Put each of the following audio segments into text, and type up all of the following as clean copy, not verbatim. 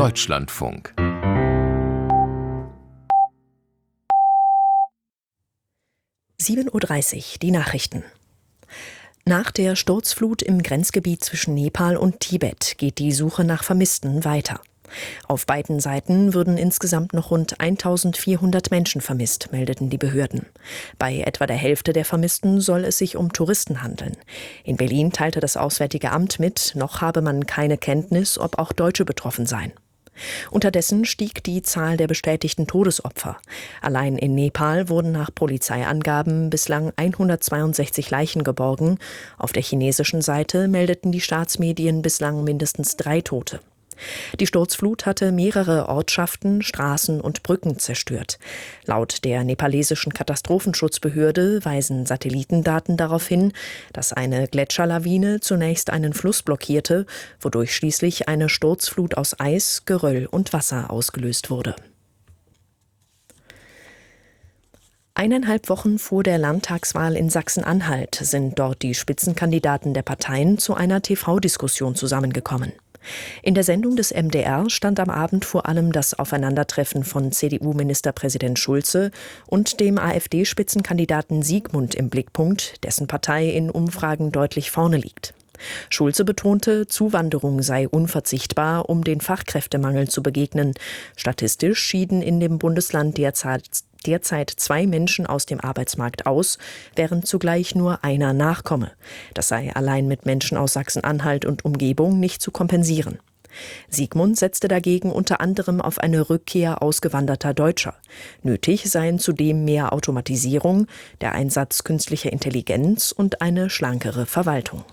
Deutschlandfunk. (7:30 Uhr), die Nachrichten. Nach der Sturzflut im Grenzgebiet zwischen Nepal und Tibet geht die Suche nach Vermissten weiter. Auf beiden Seiten würden insgesamt noch rund 1400 Menschen vermisst, meldeten die Behörden. Bei etwa der Hälfte der Vermissten soll es sich um Touristen handeln. In Berlin teilte das Auswärtige Amt mit, noch habe man keine Kenntnis, ob auch Deutsche betroffen seien. Unterdessen stieg die Zahl der bestätigten Todesopfer. Allein in Nepal wurden nach Polizeiangaben bislang 162 Leichen geborgen. Auf der chinesischen Seite meldeten die Staatsmedien bislang mindestens 3 Tote. Die Sturzflut hatte mehrere Ortschaften, Straßen und Brücken zerstört. Laut der nepalesischen Katastrophenschutzbehörde weisen Satellitendaten darauf hin, dass eine Gletscherlawine zunächst einen Fluss blockierte, wodurch schließlich eine Sturzflut aus Eis, Geröll und Wasser ausgelöst wurde. 1,5 Wochen vor der Landtagswahl in Sachsen-Anhalt sind dort die Spitzenkandidaten der Parteien zu einer TV-Diskussion zusammengekommen. In der Sendung des MDR stand am Abend vor allem das Aufeinandertreffen von CDU-Ministerpräsident Schulze und dem AfD-Spitzenkandidaten Siegmund im Blickpunkt, dessen Partei in Umfragen deutlich vorne liegt. Schulze betonte, Zuwanderung sei unverzichtbar, um den Fachkräftemangel zu begegnen. Statistisch schieden in dem Bundesland derzeit 2 Menschen aus dem Arbeitsmarkt aus, während zugleich nur einer nachkomme. Das sei allein mit Menschen aus Sachsen-Anhalt und Umgebung nicht zu kompensieren. Siegmund setzte dagegen unter anderem auf eine Rückkehr ausgewanderter Deutscher. Nötig seien zudem mehr Automatisierung, der Einsatz künstlicher Intelligenz und eine schlankere Verwaltung.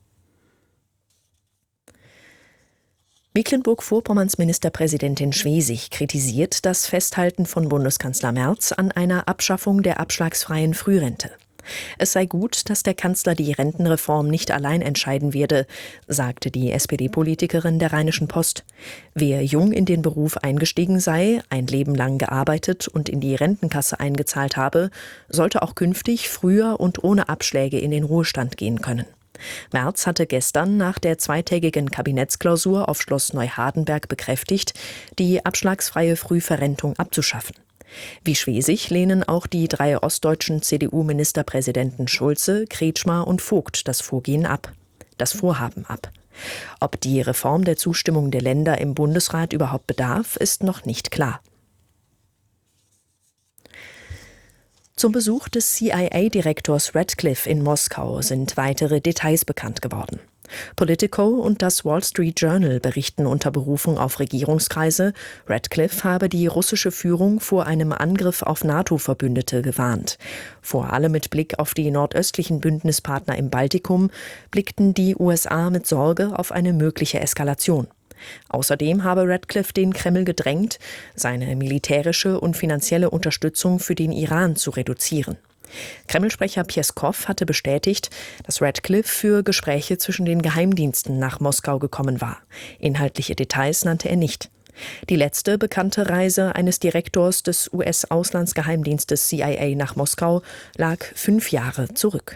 Mecklenburg-Vorpommerns Ministerpräsidentin Schwesig kritisiert das Festhalten von Bundeskanzler Merz an einer Abschaffung der abschlagsfreien Frührente. Es sei gut, dass der Kanzler die Rentenreform nicht allein entscheiden werde, sagte die SPD-Politikerin der Rheinischen Post. Wer jung in den Beruf eingestiegen sei, ein Leben lang gearbeitet und in die Rentenkasse eingezahlt habe, sollte auch künftig früher und ohne Abschläge in den Ruhestand gehen können. Merz hatte gestern nach der zweitägigen Kabinettsklausur auf Schloss Neuhardenberg bekräftigt, die abschlagsfreie Frühverrentung abzuschaffen. Wie Schwesig lehnen auch die 3 ostdeutschen CDU-Ministerpräsidenten Schulze, Kretschmer und Vogt das Vorhaben ab. Ob die Reform der Zustimmung der Länder im Bundesrat überhaupt bedarf, ist noch nicht klar. Zum Besuch des CIA-Direktors Ratcliffe in Moskau sind weitere Details bekannt geworden. Politico und das Wall Street Journal berichten unter Berufung auf Regierungskreise, Ratcliffe habe die russische Führung vor einem Angriff auf NATO-Verbündete gewarnt. Vor allem mit Blick auf die nordöstlichen Bündnispartner im Baltikum blickten die USA mit Sorge auf eine mögliche Eskalation. Außerdem habe Ratcliffe den Kreml gedrängt, seine militärische und finanzielle Unterstützung für den Iran zu reduzieren. Kreml-Sprecher Pjeskow hatte bestätigt, dass Ratcliffe für Gespräche zwischen den Geheimdiensten nach Moskau gekommen war. Inhaltliche Details nannte er nicht. Die letzte bekannte Reise eines Direktors des US-Auslandsgeheimdienstes CIA nach Moskau lag 5 Jahre zurück.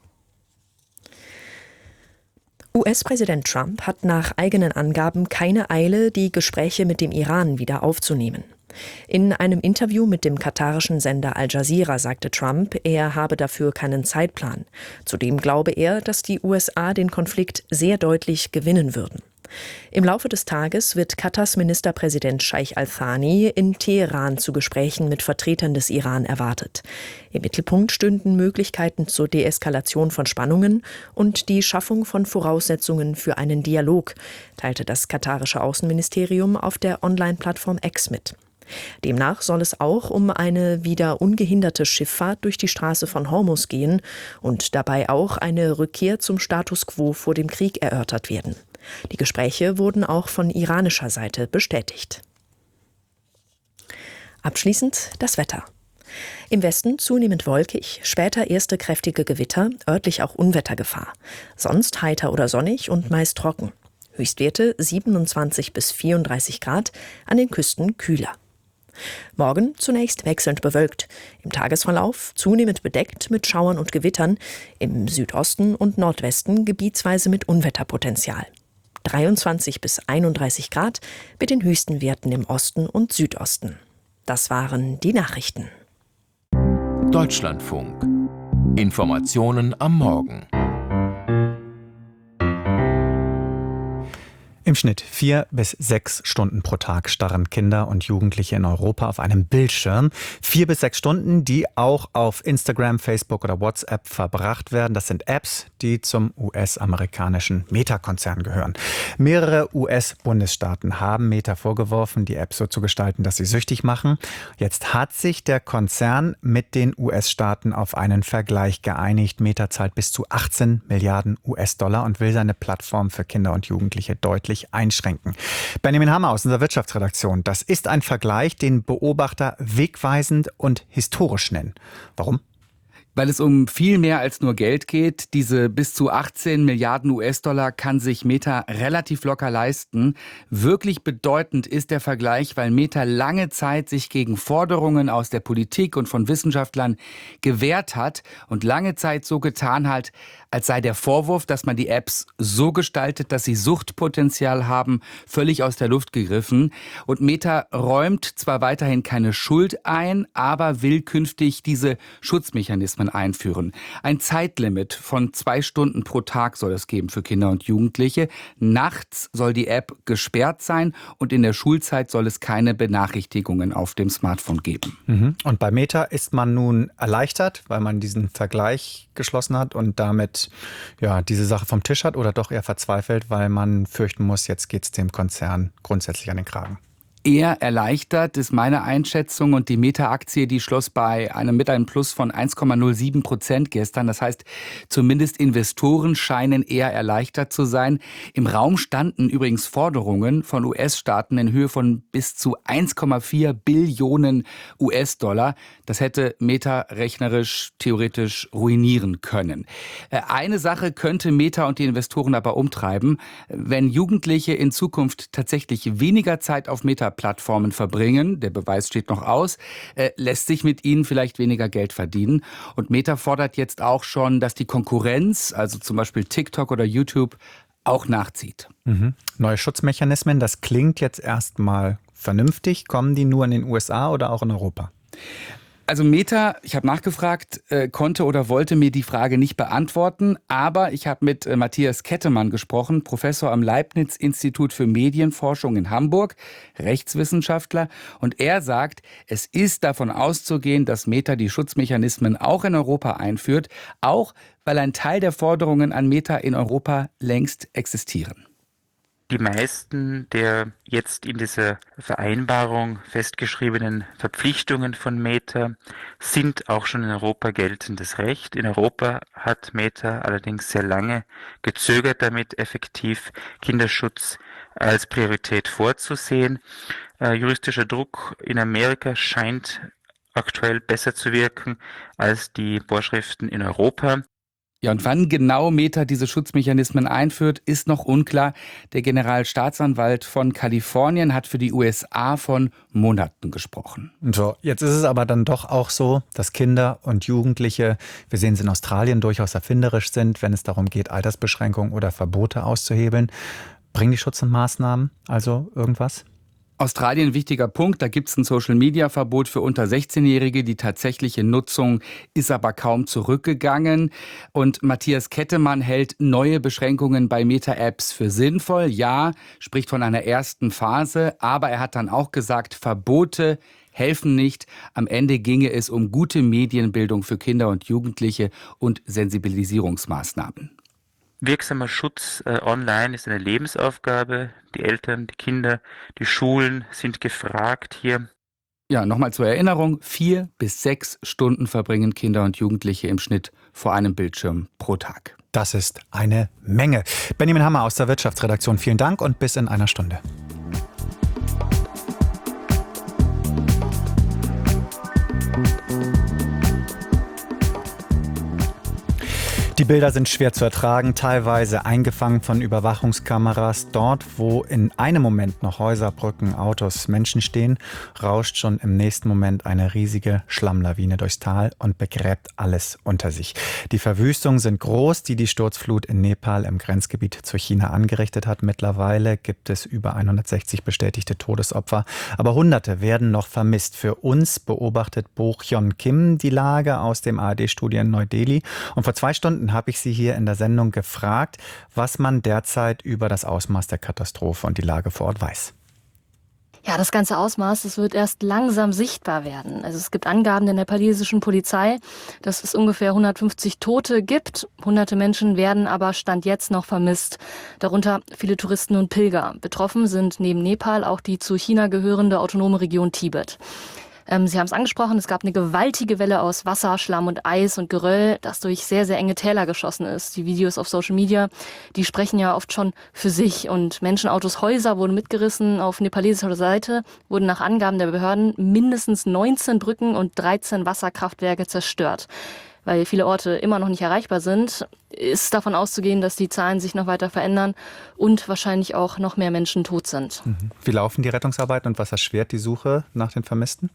US-Präsident Trump hat nach eigenen Angaben keine Eile, die Gespräche mit dem Iran wieder aufzunehmen. In einem Interview mit dem katarischen Sender Al Jazeera sagte Trump, er habe dafür keinen Zeitplan. Zudem glaube er, dass die USA den Konflikt sehr deutlich gewinnen würden. Im Laufe des Tages wird Katars Ministerpräsident Scheich Al-Thani in Teheran zu Gesprächen mit Vertretern des Iran erwartet. Im Mittelpunkt stünden Möglichkeiten zur Deeskalation von Spannungen und die Schaffung von Voraussetzungen für einen Dialog, teilte das katarische Außenministerium auf der Online-Plattform X mit. Demnach soll es auch um eine wieder ungehinderte Schifffahrt durch die Straße von Hormuz gehen und dabei auch eine Rückkehr zum Status quo vor dem Krieg erörtert werden. Die Gespräche wurden auch von iranischer Seite bestätigt. Abschließend das Wetter. Im Westen zunehmend wolkig, später erste kräftige Gewitter, örtlich auch Unwettergefahr. Sonst heiter oder sonnig und meist trocken. Höchstwerte 27 bis 34 Grad, an den Küsten kühler. Morgen zunächst wechselnd bewölkt. Im Tagesverlauf zunehmend bedeckt mit Schauern und Gewittern. Im Südosten und Nordwesten gebietsweise mit Unwetterpotenzial. 23 bis 31 Grad mit den höchsten Werten im Osten und Südosten. Das waren die Nachrichten. Deutschlandfunk. Informationen am Morgen. Im Schnitt 4 bis 6 Stunden pro Tag starren Kinder und Jugendliche in Europa auf einem Bildschirm. 4 bis 6 Stunden, die auch auf Instagram, Facebook oder WhatsApp verbracht werden. Das sind Apps, die zum US-amerikanischen Meta-Konzern gehören. Mehrere US-Bundesstaaten haben Meta vorgeworfen, die Apps so zu gestalten, dass sie süchtig machen. Jetzt hat sich der Konzern mit den US-Staaten auf einen Vergleich geeinigt. Meta zahlt bis zu 18 Milliarden US-Dollar und will seine Plattform für Kinder und Jugendliche deutlich einschränken. Benjamin Hammer aus unserer Wirtschaftsredaktion. Das ist ein Vergleich, den Beobachter wegweisend und historisch nennen. Warum? Weil es um viel mehr als nur Geld geht. Diese bis zu 18 Milliarden US-Dollar kann sich Meta relativ locker leisten. Wirklich bedeutend ist der Vergleich, weil Meta lange Zeit sich gegen Forderungen aus der Politik und von Wissenschaftlern gewehrt hat und lange Zeit so getan hat, als sei der Vorwurf, dass man die Apps so gestaltet, dass sie Suchtpotenzial haben, völlig aus der Luft gegriffen. Und Meta räumt zwar weiterhin keine Schuld ein, aber will künftig diese Schutzmechanismen einführen. Ein Zeitlimit von 2 Stunden pro Tag soll es geben für Kinder und Jugendliche. Nachts soll die App gesperrt sein und in der Schulzeit soll es keine Benachrichtigungen auf dem Smartphone geben. Und bei Meta ist man nun erleichtert, weil man diesen Vergleich geschlossen hat und damit diese Sache vom Tisch hat, oder doch eher verzweifelt, weil man fürchten muss, jetzt geht es dem Konzern grundsätzlich an den Kragen? Eher erleichtert ist meine Einschätzung, und die Meta-Aktie, die schloss mit einem Plus von 1,07% gestern. Das heißt, zumindest Investoren scheinen eher erleichtert zu sein. Im Raum standen übrigens Forderungen von US-Staaten in Höhe von bis zu 1,4 Billionen US-Dollar. Das hätte Meta rechnerisch, theoretisch ruinieren können. Eine Sache könnte Meta und die Investoren aber umtreiben. Wenn Jugendliche in Zukunft tatsächlich weniger Zeit auf Meta-Plattformen verbringen, der Beweis steht noch aus, lässt sich mit ihnen vielleicht weniger Geld verdienen. Und Meta fordert jetzt auch schon, dass die Konkurrenz, also zum Beispiel TikTok oder YouTube, auch nachzieht. Neue Schutzmechanismen, das klingt jetzt erstmal vernünftig. Kommen die nur in den USA oder auch in Europa? Also Meta, ich habe nachgefragt, konnte oder wollte mir die Frage nicht beantworten, aber ich habe mit Matthias Kettemann gesprochen, Professor am Leibniz-Institut für Medienforschung in Hamburg, Rechtswissenschaftler, und er sagt, es ist davon auszugehen, dass Meta die Schutzmechanismen auch in Europa einführt, auch weil ein Teil der Forderungen an Meta in Europa längst existieren. Die meisten der jetzt in dieser Vereinbarung festgeschriebenen Verpflichtungen von Meta sind auch schon in Europa geltendes Recht. In Europa hat Meta allerdings sehr lange gezögert damit, effektiv Kinderschutz als Priorität vorzusehen. Juristischer Druck in Amerika scheint aktuell besser zu wirken als die Vorschriften in Europa. Ja, und wann genau Meta diese Schutzmechanismen einführt, ist noch unklar. Der Generalstaatsanwalt von Kalifornien hat für die USA von Monaten gesprochen. So, jetzt ist es aber dann doch auch so, dass Kinder und Jugendliche, wir sehen es in Australien, durchaus erfinderisch sind, wenn es darum geht, Altersbeschränkungen oder Verbote auszuhebeln. Bringen die Schutzmaßnahmen also irgendwas? Australien, wichtiger Punkt, da gibt es ein Social-Media-Verbot für unter 16-Jährige. Die tatsächliche Nutzung ist aber kaum zurückgegangen. Und Matthias Kettemann hält neue Beschränkungen bei Meta-Apps für sinnvoll. Ja, spricht von einer ersten Phase, aber er hat dann auch gesagt, Verbote helfen nicht. Am Ende ginge es um gute Medienbildung für Kinder und Jugendliche und Sensibilisierungsmaßnahmen. Wirksamer Schutz online ist eine Lebensaufgabe. Die Eltern, die Kinder, die Schulen sind gefragt hier. Ja, nochmal zur Erinnerung, 4 bis 6 Stunden verbringen Kinder und Jugendliche im Schnitt vor einem Bildschirm pro Tag. Das ist eine Menge. Benjamin Hammer aus der Wirtschaftsredaktion, vielen Dank und bis in einer Stunde. Die Bilder sind schwer zu ertragen, teilweise eingefangen von Überwachungskameras. Dort, wo in einem Moment noch Häuser, Brücken, Autos, Menschen stehen, rauscht schon im nächsten Moment eine riesige Schlammlawine durchs Tal und begräbt alles unter sich. Die Verwüstungen sind groß, die Sturzflut in Nepal im Grenzgebiet zu China angerichtet hat. Mittlerweile gibt es über 160 bestätigte Todesopfer, aber Hunderte werden noch vermisst. Für uns beobachtet Bo-Hyun Kim die Lage aus dem ARD-Studio in Neu-Delhi. Und vor 2 Stunden habe ich sie hier in der Sendung gefragt, was man derzeit über das Ausmaß der Katastrophe und die Lage vor Ort weiß. Ja, das ganze Ausmaß, das wird erst langsam sichtbar werden. Also es gibt Angaben der nepalesischen Polizei, dass es ungefähr 150 Tote gibt. Hunderte Menschen werden aber Stand jetzt noch vermisst. Darunter viele Touristen und Pilger. Betroffen sind neben Nepal auch die zu China gehörende autonome Region Tibet. Sie haben es angesprochen, es gab eine gewaltige Welle aus Wasser, Schlamm und Eis und Geröll, das durch sehr, sehr enge Täler geschossen ist. Die Videos auf Social Media, die sprechen ja oft schon für sich. Und Menschenautos, Häuser wurden mitgerissen. Auf nepalesischer Seite wurden nach Angaben der Behörden mindestens 19 Brücken und 13 Wasserkraftwerke zerstört. Weil viele Orte immer noch nicht erreichbar sind, ist davon auszugehen, dass die Zahlen sich noch weiter verändern und wahrscheinlich auch noch mehr Menschen tot sind. Wie laufen die Rettungsarbeiten und was erschwert die Suche nach den Vermissten?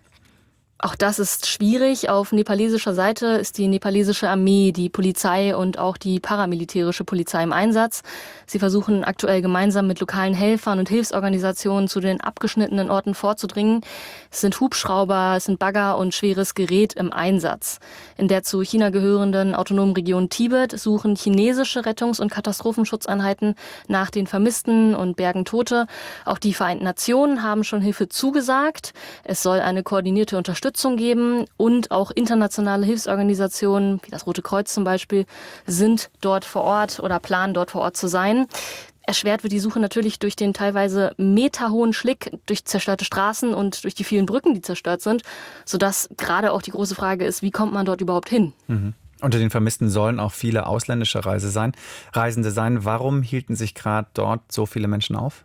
Auch das ist schwierig. Auf nepalesischer Seite ist die nepalesische Armee, die Polizei und auch die paramilitärische Polizei im Einsatz. Sie versuchen aktuell gemeinsam mit lokalen Helfern und Hilfsorganisationen zu den abgeschnittenen Orten vorzudringen. Es sind Hubschrauber, es sind Bagger und schweres Gerät im Einsatz. In der zu China gehörenden autonomen Region Tibet suchen chinesische Rettungs- und Katastrophenschutzeinheiten nach den Vermissten und bergen Tote. Auch die Vereinten Nationen haben schon Hilfe zugesagt. Es soll eine koordinierte Unterstützung geben und auch internationale Hilfsorganisationen, wie das Rote Kreuz zum Beispiel, sind dort vor Ort oder planen dort vor Ort zu sein. Erschwert wird die Suche natürlich durch den teilweise meterhohen Schlick, durch zerstörte Straßen und durch die vielen Brücken, die zerstört sind, sodass gerade auch die große Frage ist, wie kommt man dort überhaupt hin? Unter den Vermissten sollen auch viele ausländische Reisende sein. Warum hielten sich gerade dort so viele Menschen auf?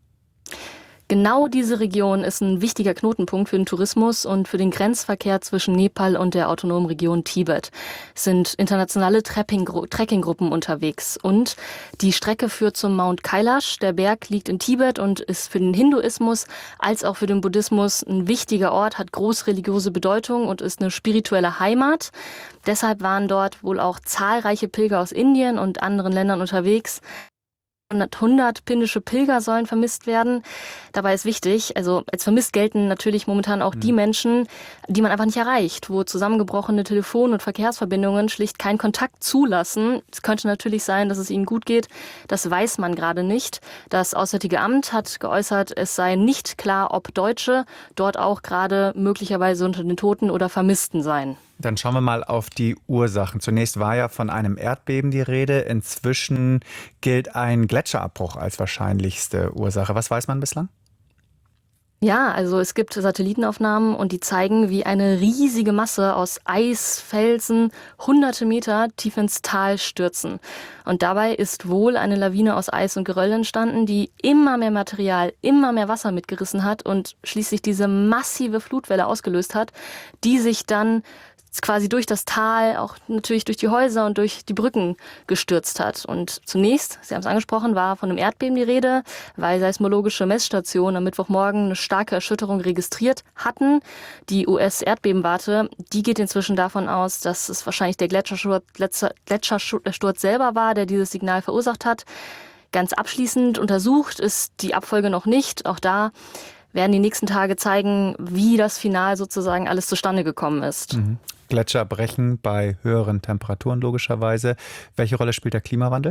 Genau diese Region ist ein wichtiger Knotenpunkt für den Tourismus und für den Grenzverkehr zwischen Nepal und der autonomen Region Tibet. Es sind internationale Trekkinggruppen unterwegs und die Strecke führt zum Mount Kailash. Der Berg liegt in Tibet und ist für den Hinduismus als auch für den Buddhismus ein wichtiger Ort, hat große religiöse Bedeutung und ist eine spirituelle Heimat. Deshalb waren dort wohl auch zahlreiche Pilger aus Indien und anderen Ländern unterwegs. 100 indische Pilger sollen vermisst werden. Dabei ist wichtig, also als vermisst gelten natürlich momentan auch die Menschen, die man einfach nicht erreicht, wo zusammengebrochene Telefon- und Verkehrsverbindungen schlicht keinen Kontakt zulassen. Es könnte natürlich sein, dass es ihnen gut geht. Das weiß man gerade nicht. Das Auswärtige Amt hat geäußert, es sei nicht klar, ob Deutsche dort auch gerade möglicherweise unter den Toten oder Vermissten seien. Dann schauen wir mal auf die Ursachen. Zunächst war ja von einem Erdbeben die Rede. Inzwischen gilt ein Gletscherabbruch als wahrscheinlichste Ursache. Was weiß man bislang? Ja, also es gibt Satellitenaufnahmen und die zeigen, wie eine riesige Masse aus Eis, Felsen, hunderte Meter tief ins Tal stürzen. Und dabei ist wohl eine Lawine aus Eis und Geröll entstanden, die immer mehr Material, immer mehr Wasser mitgerissen hat und schließlich diese massive Flutwelle ausgelöst hat, die sich dann quasi durch das Tal, auch natürlich durch die Häuser und durch die Brücken gestürzt hat. Und zunächst, Sie haben es angesprochen, war von einem Erdbeben die Rede, weil seismologische Messstationen am Mittwochmorgen eine starke Erschütterung registriert hatten. Die US-Erdbebenwarte, die geht inzwischen davon aus, dass es wahrscheinlich der Gletschersturz selber war, der dieses Signal verursacht hat. Ganz abschließend untersucht ist die Abfolge noch nicht. Auch da werden die nächsten Tage zeigen, wie das Final sozusagen alles zustande gekommen ist. Gletscher brechen bei höheren Temperaturen logischerweise. Welche Rolle spielt der Klimawandel?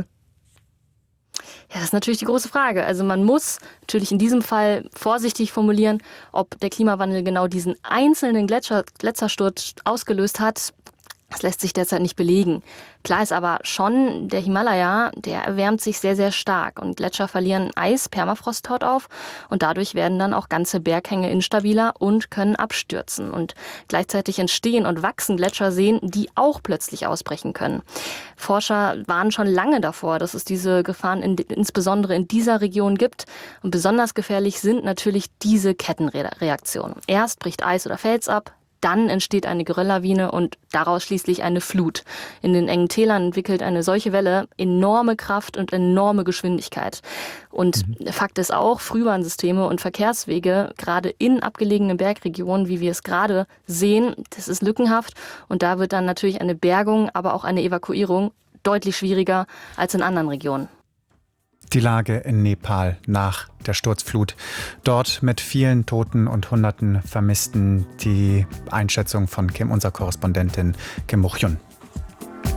Ja, das ist natürlich die große Frage. Also man muss natürlich in diesem Fall vorsichtig formulieren, ob der Klimawandel genau diesen einzelnen Gletschersturz ausgelöst hat. Das lässt sich derzeit nicht belegen. Klar ist aber schon, der Himalaya, der erwärmt sich sehr, sehr stark und Gletscher verlieren Eis, Permafrost taut auf und dadurch werden dann auch ganze Berghänge instabiler und können abstürzen. Und gleichzeitig entstehen und wachsen Gletscherseen, die auch plötzlich ausbrechen können. Forscher warnen schon lange davor, dass es diese Gefahren insbesondere in dieser Region gibt. Und besonders gefährlich sind natürlich diese Kettenreaktionen. Erst bricht Eis oder Fels ab, Dann entsteht eine Gerölllawine und daraus schließlich eine Flut. In den engen Tälern entwickelt eine solche Welle enorme Kraft und enorme Geschwindigkeit. Und Fakt ist auch, Frühwarnsysteme und Verkehrswege, gerade in abgelegenen Bergregionen, wie wir es gerade sehen, das ist lückenhaft. Und da wird dann natürlich eine Bergung, aber auch eine Evakuierung deutlich schwieriger als in anderen Regionen. Die Lage in Nepal nach der Sturzflut. Dort mit vielen Toten und Hunderten Vermissten. Die Einschätzung von unserer Korrespondentin Kim Buk-Hyun.